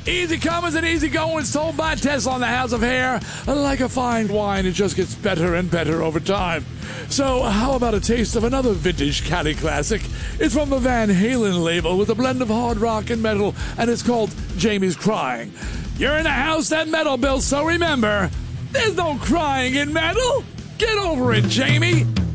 Easy comers and easy going, sold by Tesla on the House of Hair. Like a fine wine, it just gets better and better over time. So how about a taste of another vintage Cali classic? It's from the Van Halen label with a blend of hard rock and metal, and it's called Jamie's Crying. You're in a house that metal built, so remember, there's no crying in metal. Get over it, Jamie.